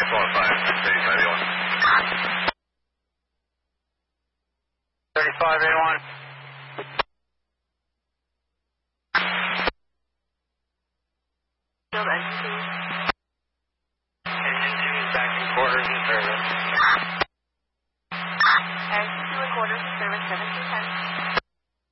35A1. Field engine 2. Engine 2 is back in quarters in service.